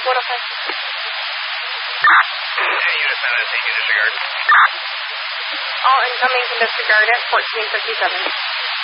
105. Any units on that taking disregard? All incoming can disregard at 1457.